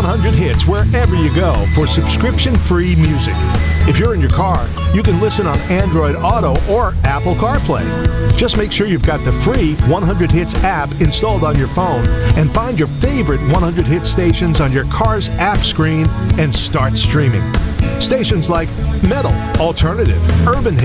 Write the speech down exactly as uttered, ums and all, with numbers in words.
one hundred hits wherever you go for subscription-free music. If you're in your car, you can listen on Android Auto or Apple CarPlay. Just make sure you've got the free one hundred hits app installed on your phone and find your favorite one hundred hit stations on your car's app screen and start streaming. Stations like Metal, Alternative, Urban